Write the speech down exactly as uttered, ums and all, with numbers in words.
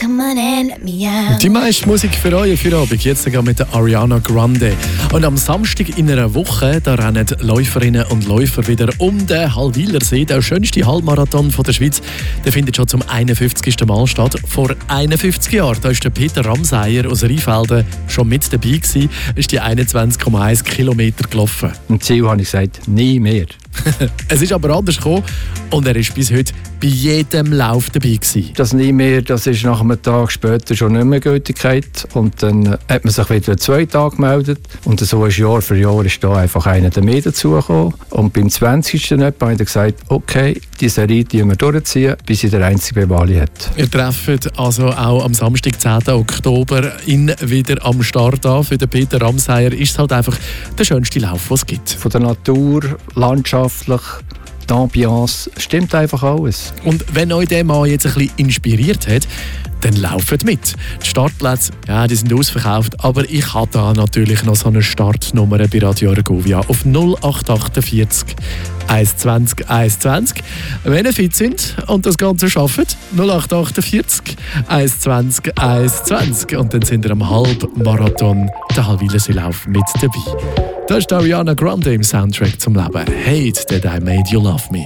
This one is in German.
come on and let me out. Die meiste Musik für euch für Abend, jetzt sogar mit der Ariana Grande. Und am Samstag in einer Woche, da rennen Läuferinnen und Läufer wieder um den Hallwilersee, der schönste Halbmarathon von der Schweiz. Der findet schon zum einundfünfzigsten Mal statt. Vor einundfünfzig Jahren, da ist der Peter Ramseyer aus Rheinfelden schon mit dabei gewesen, ist die einundzwanzig Komma eins Kilometer gelaufen. Im Ziel habe ich gesagt, nie mehr. Es ist aber anders gekommen und er ist bis heute bei jedem Lauf dabei gewesen. Das nie mehr, das ist nach einem Tag später schon nicht mehr Gültigkeit. Und dann hat man sich wieder zwei Tage gemeldet. Und so ist Jahr für Jahr ist da einfach einer mehr dazugekommen. Und beim zwanzigsten habe ich gesagt, okay, die Serie die wir durchziehen, bis sie der einzige Bevali hat. Ihr trefft also auch am Samstag, zehnten Oktober, ihn wieder am Start an. Für den Peter Ramseyer ist es halt einfach der schönste Lauf, den es gibt. Von der Natur, landschaftlich, die Ambiance, stimmt einfach alles. Und wenn euch der Mann jetzt ein bisschen inspiriert hat, dann lauft mit. Die Startplätze, ja, die sind ausverkauft, aber ich habe da natürlich noch so eine Startnummer bei Radio Argovia auf null acht achtundvierzig eins zwanzig eins zwanzig. Wenn ihr fit sind und das Ganze schafft, null acht achtundvierzig eins zwanzig eins zwanzig. Und dann sind ihr am Halbmarathon, der Hallwilerseelauf, mit dabei. Das ist Ariana Grande im Soundtrack zum Leben. Hate that I made you love me.